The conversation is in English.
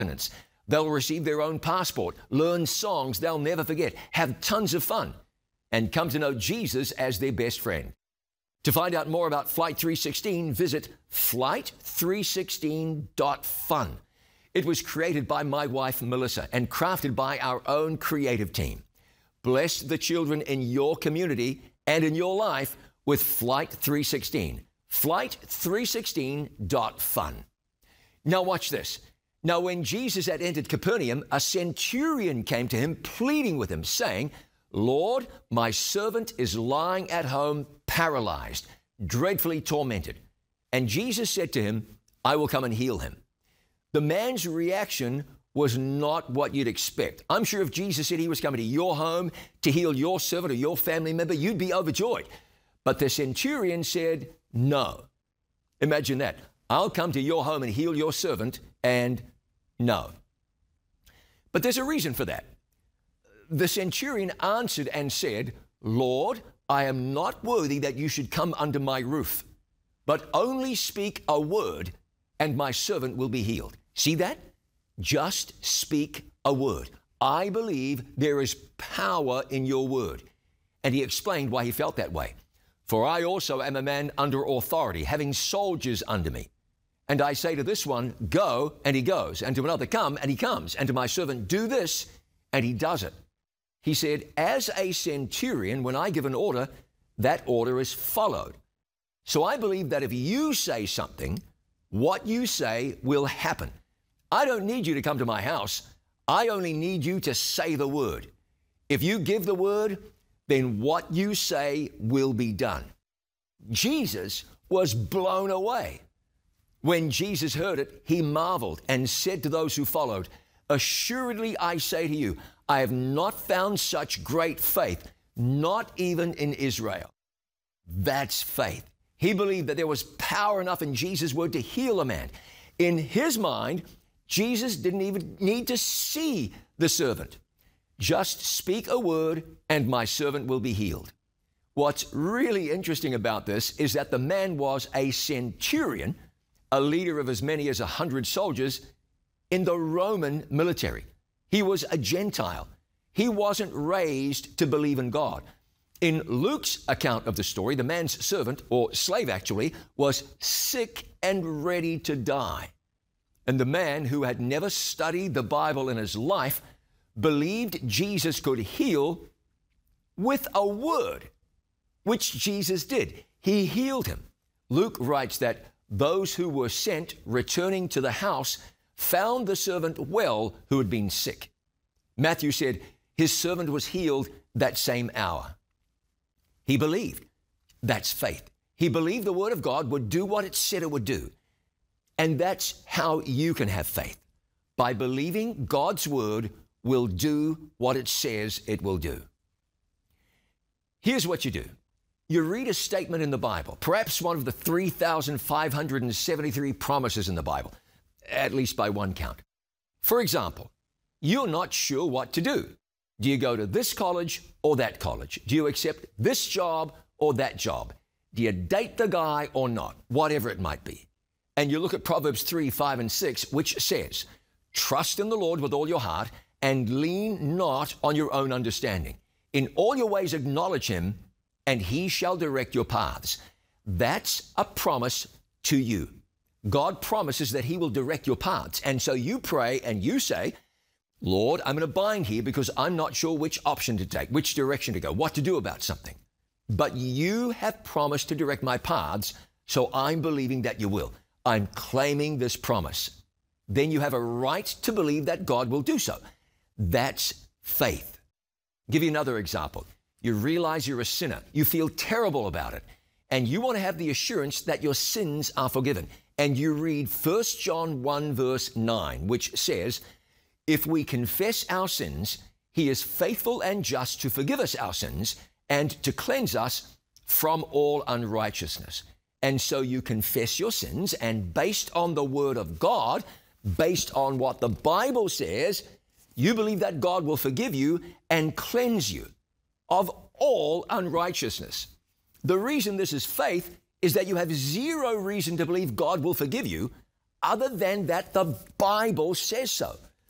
continents. They'll receive their own passport, learn songs they'll never forget, have tons of fun, and come to know Jesus as their best friend. To find out more about Flight 316, visit flight316.fun. It was created by my wife, Melissa, and crafted by our own creative team. Bless the children in your community and in your life with Flight 316. Flight316.fun. Now watch this. Now when Jesus had entered Capernaum, a centurion came to him, pleading with him, saying, Lord, my servant is lying at home, paralyzed, dreadfully tormented. And Jesus said to him, I will come and heal him. The man's reaction was not what you'd expect. I'm sure if Jesus said he was coming to your home to heal your servant or your family member, you'd be overjoyed. But the centurion said, no. Imagine that. I'll come to your home and heal your servant, and no. But there's a reason for that. The centurion answered and said, Lord, I am not worthy that you should come under my roof, but only speak a word, and my servant will be healed. See that? Just speak a word. I believe there is power in your word. And he explained why he felt that way. For I also am a man under authority, having soldiers under me. And I say to this one, go, and he goes, and to another, come, and he comes, and to my servant, do this, and he does it. He said, as a centurion, when I give an order, that order is followed. So I believe that if you say something, what you say will happen. I don't need you to come to my house. I only need you to say the word. If you give the word, then what you say will be done. Jesus was blown away. When Jesus heard it, he marveled and said to those who followed, assuredly I say to you, I have not found such great faith, not even in Israel. That's faith. He believed that there was power enough in Jesus' word to heal a man. In his mind, Jesus didn't even need to see the servant. Just speak a word and my servant will be healed. What's really interesting about this is that the man was a centurion, a leader of as many as 100 soldiers in the Roman military. He was a Gentile. He wasn't raised to believe in God. In Luke's account of the story, the man's servant, or slave actually, was sick and ready to die. And the man, who had never studied the Bible in his life, believed Jesus could heal with a word, which Jesus did. He healed him. Luke writes that those who were sent, returning to the house, found the servant well who had been sick. Matthew said his servant was healed that same hour. He believed. That's faith. He believed the word of God would do what it said it would do. And that's how you can have faith, by believing God's word will do what it says it will do. Here's what you do. You read a statement in the Bible, perhaps one of the 3,573 promises in the Bible, at least by one count. For example, you're not sure what to do. Do you go to this college or that college? Do you accept this job or that job? Do you date the guy or not? Whatever it might be. And you look at Proverbs 3, 5, and 6, which says, trust in the Lord with all your heart and lean not on your own understanding. In all your ways acknowledge him, and he shall direct your paths. That's a promise to you. God promises that he will direct your paths. And so you pray and you say, Lord, I'm going to bind here because I'm not sure which option to take, which direction to go, what to do about something. But you have promised to direct my paths, so I'm believing that you will. I'm claiming this promise. Then you have a right to believe that God will do so. That's faith. I'll give you another example. You realize you're a sinner. You feel terrible about it. And you want to have the assurance that your sins are forgiven. And you read 1 John 1 verse 9, which says, if we confess our sins, he is faithful and just to forgive us our sins and to cleanse us from all unrighteousness. And so you confess your sins, and based on the word of God, based on what the Bible says, you believe that God will forgive you and cleanse you of all unrighteousness. The reason this is faith is that you have zero reason to believe God will forgive you other than that the Bible says so.